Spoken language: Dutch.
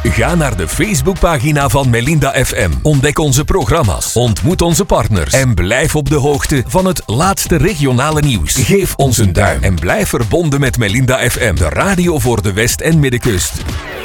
Ga naar de Facebookpagina van Melinda FM. Ontdek onze programma's, ontmoet onze partners en blijf op de hoogte van het laatste regionale nieuws. Geef ons een duim en blijf verbonden met Melinda FM, de radio voor de West- en Middenkust.